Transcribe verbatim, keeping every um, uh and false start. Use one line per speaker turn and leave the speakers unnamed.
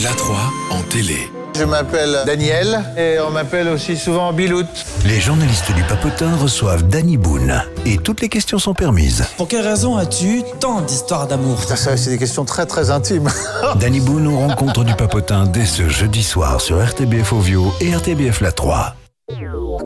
l'A trois en télé.
Je m'appelle Daniel et on m'appelle aussi souvent Bilout.
Les journalistes du Papotin reçoivent Danny Boone et toutes les questions sont permises.
Pour quelle raison as-tu tant d'histoires d'amour?
Ça, ça, c'est des questions très très intimes.
Danny Boone aux rencontres du Papotin dès ce jeudi soir sur R T B F Ovio et R T B F l'A trois.